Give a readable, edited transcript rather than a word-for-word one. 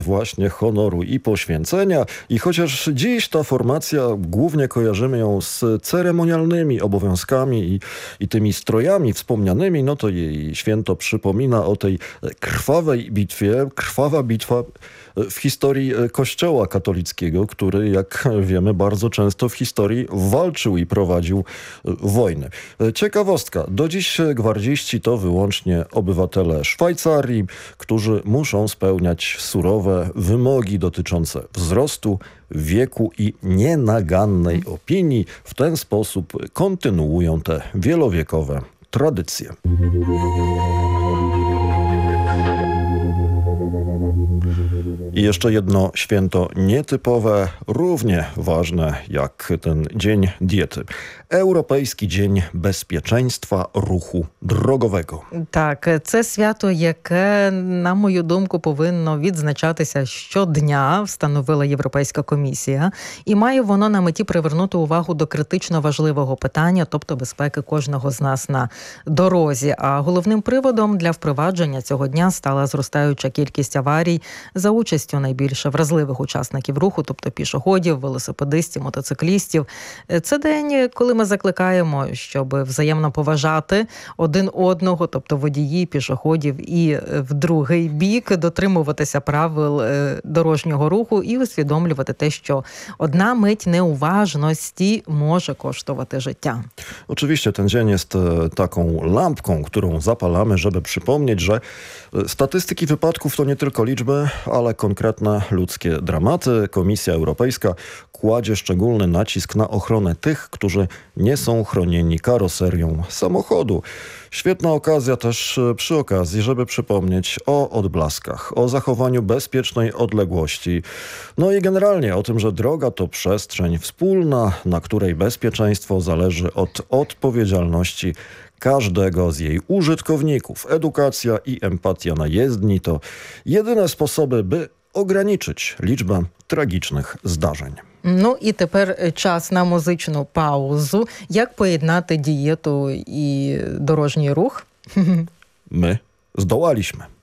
właśnie honoru i poświęcenia. I chociaż dziś ta formacja, głównie kojarzymy ją z ceremonialnymi obowiązkami i tymi strojami wspomnianymi, no to jej święto przypomina o tej krwawej bitwie. Krwawa bitwa w historii Kościoła katolickiego, który, jak wiemy, bardzo często w historii walczył i prowadził wojny. Ciekawostka. Do dziś gwardziści to wyłącznie obywatele Szwajcarii, którzy muszą spełniać surowe wymogi dotyczące wzrostu, wieku i nienagannej opinii. W ten sposób kontynuują te wielowiekowe tradycje. I jeszcze jedno święto nietypowe, równie ważne jak ten Dzień Diety. Europейський Dzień Безпеченства руху дрогowego. Так, це свято, яке, на мою думку, повинно відзначатися щодня, встановила Європейська комісія. І має воно на меті привернути увагу до критично важливого питання, тобто безпеки кожного з нас на дорозі. А головним приводом для впровадження цього дня стала зростаюча кількість аварій за участю найбільш вразливих учасників руху, тобто пішоходів, велосипедистів, мотоциклістів. Це день, коли ми закликаємо, щоб взаємно поважати один одного, тобто водії, пішоходів і в другий бік, дотримуватися правил дорожнього руху і усвідомлювати те, що одна мить nieuważności może kosztować życia. Oczywiście ten dzień jest taką lampką, którą zapalamy, żeby przypomnieć, że statystyki wypadków to nie tylko liczby, ale konkretne ludzkie dramaty. Komisja Europejska kładzie szczególny nacisk na ochronę tych, którzy nie są chronieni karoserią samochodu. Świetna okazja też przy okazji, żeby przypomnieć o odblaskach, o zachowaniu bezpiecznej odległości. No i generalnie o tym, że droga to przestrzeń wspólna, na której bezpieczeństwo zależy od odpowiedzialności każdego z jej użytkowników. Edukacja i empatia na jezdni to jedyne sposoby, by ograniczyć liczbę tragicznych zdarzeń. Ну і тепер час на музичну паузу. Як поєднати дієту і дорожній рух? My zdołaliśmy.